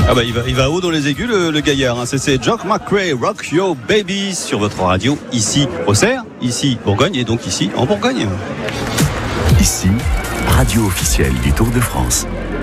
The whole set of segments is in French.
Ah bah il va haut dans les aigus le gaillard, hein. C'est Jock McRae, Rock Your Baby sur votre radio, ici Auxerre, ici Bourgogne et donc ici en Bourgogne. Ici, radio officielle du Tour de France.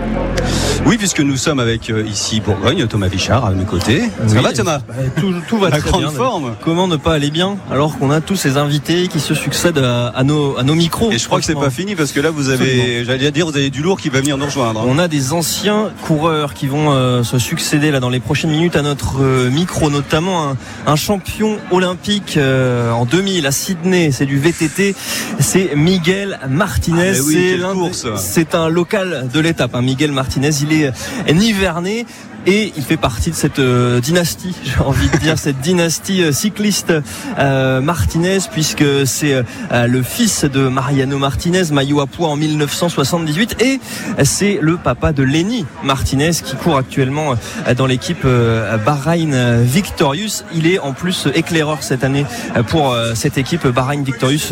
Oui, puisque nous sommes avec ici Bourgogne, Thomas Vichard à mes côtés. Ça va Thomas? Tout va la très grande bien. Forme. Comment ne pas aller bien alors qu'on a tous ces invités qui se succèdent à nos micros. Et je crois que c'est pas fini parce que là vous avez, j'allais dire, vous avez du lourd qui va venir nous rejoindre. On a des anciens coureurs qui vont se succéder là dans les prochaines minutes à notre micro, notamment un champion olympique en 2000 à Sydney, c'est du VTT, c'est Miguel Martinez. Ah oui, c'est un local de l'étape, hein. Miguel Martinez, il est nivernais. Et il fait partie de cette dynastie, j'ai envie de dire, cette dynastie cycliste Martinez, puisque c'est le fils de Mariano Martinez, maillot à pois en 1978, et c'est le papa de Lenny Martinez qui court actuellement dans l'équipe Bahrain Victorious. Il est en plus éclaireur cette année pour cette équipe Bahrain Victorious.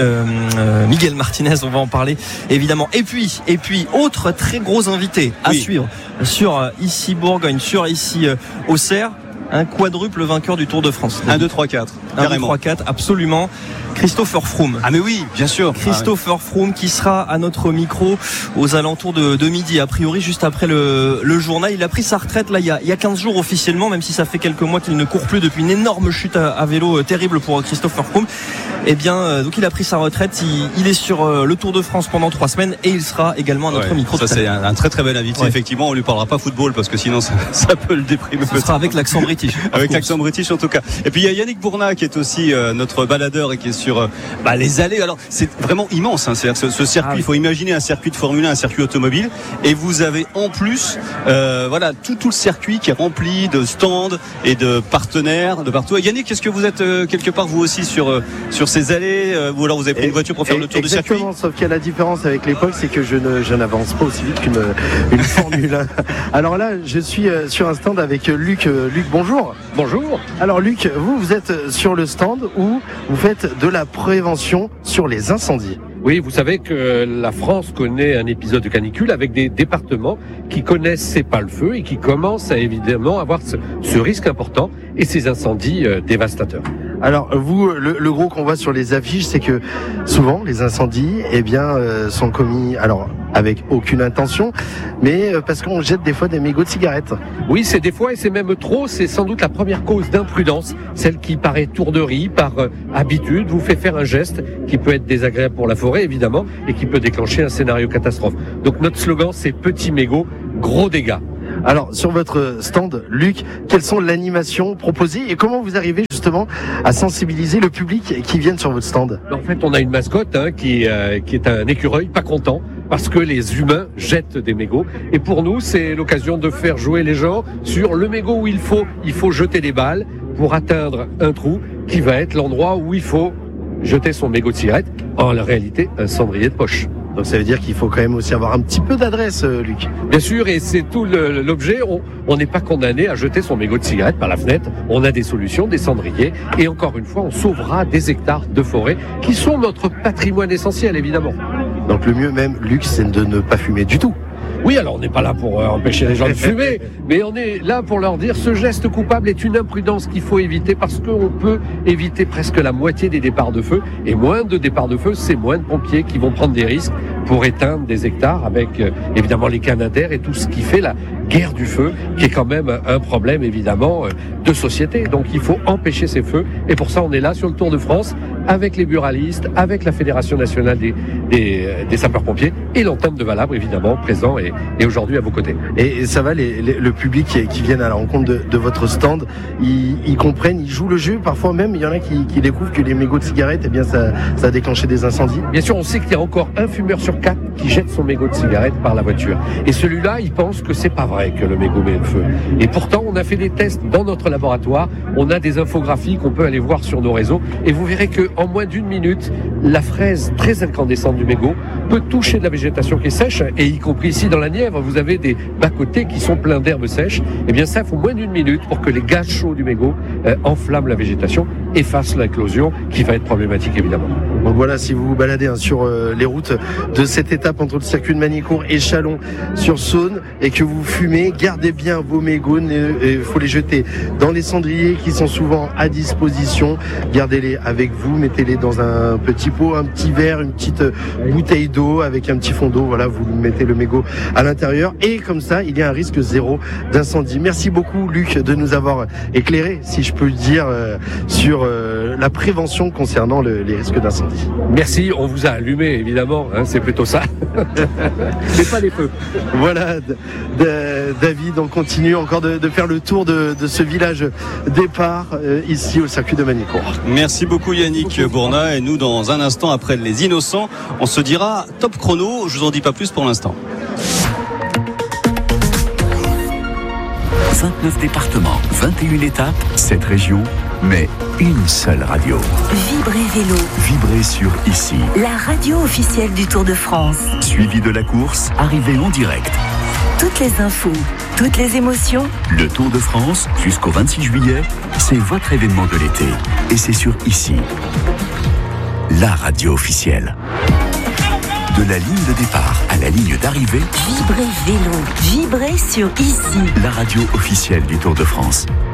Miguel Martinez, on va en parler évidemment. Et puis autre très gros invité à suivre sur ici Bourgogne, sur ici Auxerre, un quadruple vainqueur du Tour de France. 1, 2, 3, 4. 1, 2, 3, 4, absolument. Christopher Froome. Ah mais oui, bien sûr. Christopher Froome qui sera à notre micro aux alentours de midi, a priori juste après le journal. Il a pris sa retraite là il y a 15 jours officiellement, même si ça fait quelques mois qu'il ne court plus depuis une énorme chute à vélo terrible pour Christopher Froome. Eh bien, donc il a pris sa retraite, il est sur le Tour de France pendant 3 semaines et il sera également à notre micro. Ça c'est un très très bel invité. Effectivement, on lui parlera pas football parce que sinon ça peut le déprimer. Ce sera avec l'accent british. Avec l'accent british en tout cas. Et puis il y a Yannick Bournat qui est aussi notre baladeur et qui est sur les allées. Alors c'est vraiment immense, hein. C'est-à-dire que ce circuit, il faut imaginer un circuit de Formule 1, un circuit automobile, et vous avez en plus tout le circuit qui est rempli de stands et de partenaires de partout. Et Yannick, est-ce que vous êtes quelque part vous aussi sur ces allées, ou alors vous avez pris une voiture pour faire le tour du circuit? Exactement, sauf qu'il y a la différence avec l'époque, c'est que je n'avance pas aussi vite qu'une Formule 1. Alors là, je suis sur un stand avec Luc. Luc, bonjour. Bonjour. Alors Luc, vous êtes sur le stand où vous faites de la prévention sur les incendies. Oui, vous savez que la France connaît un épisode de canicule avec des départements qui connaissent ces pales-feu et qui commencent à évidemment avoir ce risque important et ces incendies dévastateurs. Alors vous, le gros qu'on voit sur les affiches, c'est que souvent les incendies, sont commis, alors avec aucune intention, mais parce qu'on jette des fois des mégots de cigarettes. Oui, c'est des fois et c'est même trop. C'est sans doute la première cause d'imprudence, celle qui par étourderie, par habitude, vous fait faire un geste qui peut être désagréable pour la forêt évidemment et qui peut déclencher un scénario catastrophe. Donc notre slogan, c'est petits mégots, gros dégâts. Alors, sur votre stand, Luc, quelles sont l'animation proposée et comment vous arrivez justement à sensibiliser le public qui vient sur votre stand? En fait, on a une mascotte qui est un écureuil pas content parce que les humains jettent des mégots. Et pour nous, c'est l'occasion de faire jouer les gens sur le mégot où il faut jeter des balles pour atteindre un trou qui va être l'endroit où il faut jeter son mégot de cigarette. En réalité, un cendrier de poche. Donc ça veut dire qu'il faut quand même aussi avoir un petit peu d'adresse, Luc. Bien sûr, et c'est tout l'objet. On n'est pas condamné à jeter son mégot de cigarette par la fenêtre. On a des solutions, des cendriers. Et encore une fois, on sauvera des hectares de forêt qui sont notre patrimoine essentiel, évidemment. Donc le mieux même, Luc, c'est de ne pas fumer du tout. Oui, alors on n'est pas là pour empêcher les gens de fumer, mais on est là pour leur dire ce geste coupable est une imprudence qu'il faut éviter parce qu'on peut éviter presque la moitié des départs de feu. Et moins de départs de feu, c'est moins de pompiers qui vont prendre des risques pour éteindre des hectares avec évidemment les canadaires et tout ce qui fait la guerre du feu, qui est quand même un problème évidemment de société. Donc il faut empêcher ces feux et pour ça on est là sur le Tour de France avec les buralistes, avec la Fédération nationale des sapeurs-pompiers et l'entente de Valabre évidemment présent et aujourd'hui à vos côtés. Et ça va, le public qui viennent à la rencontre de votre stand, ils comprennent, ils jouent le jeu, parfois même il y en a qui découvrent que les mégots de cigarette, ça a déclenché des incendies. Bien sûr, on sait qu'il y a encore un fumeur sur 4 qui jette son mégot de cigarette par la voiture. Et celui-là, il pense que c'est pas vrai que le mégot met le feu. Et pourtant, on a fait des tests dans notre laboratoire, on a des infographies qu'on peut aller voir sur nos réseaux et vous verrez que en moins d'1 minute, la fraise très incandescente du mégot peut toucher de la végétation qui est sèche, et y compris ici dans la Nièvre, vous avez des bas-côtés qui sont pleins d'herbes sèches. Et bien ça, il faut moins d'1 minute pour que les gaz chauds du mégot enflamment la végétation, effacent l'éclosion, qui va être problématique évidemment. Donc voilà, si vous vous baladez sur les routes de cette étape entre le circuit de Magny-Cours et Chalon-sur-Saône et que vous fumez, gardez bien vos mégots. Il faut les jeter dans les cendriers qui sont souvent à disposition. Gardez-les avec vous, mettez-les dans un petit pot, un petit verre, une petite bouteille d'eau avec un petit fond d'eau. Voilà, vous mettez le mégot à l'intérieur et comme ça, il y a un risque zéro d'incendie. Merci beaucoup, Luc, de nous avoir éclairé, si je peux le dire, sur la prévention concernant les risques d'incendie. Merci, on vous a allumé, évidemment, hein, c'est plutôt ça. Mais pas les feux. Voilà, David, on continue encore de faire le tour de ce village départ ici au circuit de Magny-Cours. Merci beaucoup Yannick Bournat, et nous dans un instant après les innocents, on se dira top chrono, je vous en dis pas plus pour l'instant. 29 départements, 21 étapes, 7 régions, mais une seule radio. Vibrez Vélo. Vibrez sur ici. La radio officielle du Tour de France. Suivi de la course, arrivée en direct. Toutes les infos, toutes les émotions. Le Tour de France, jusqu'au 26 juillet, c'est votre événement de l'été. Et c'est sur ici. La radio officielle. De la ligne de départ à la ligne d'arrivée, Vibrez Vélo. Vibrez sur ici. La radio officielle du Tour de France.